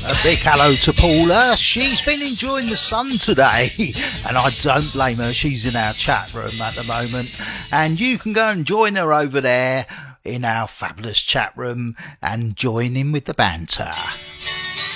A big hello to Paula. She's been enjoying the sun today, and I don't blame her. She's in our chat room at the moment, and you can go and join her over there in our fabulous chat room and join in with the banter.